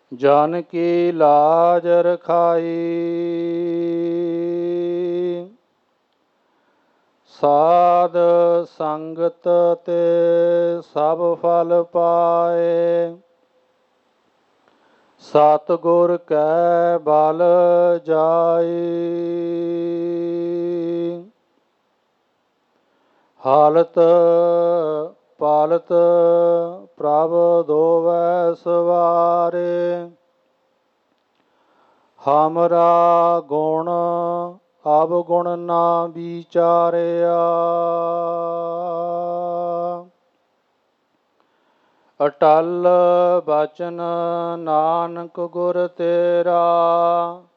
ਜਨ ਕੀ ਲਾਜ ਰਖਾਈ। ਸਾਧ ਸੰਗਤ ਤੇ ਸਭ ਫਲ ਪਾਏ। ਸਤਿਗੁਰ ਕੈ ਬਲ ਜਾਈ। ਹਾਲਤ ਪਾਲਤ ਪ੍ਰਭ ਦੋਵੈ ਸਵਾਰੇ। ਹਮਰਾ ਗੁਣ ਅਵਗੁਣ ਨਾ ਵਿਚਾਰਿਆ। ਅਟਲ ਬਚਨ ਨਾਨਕ ਗੁਰ ਤੇਰਾ।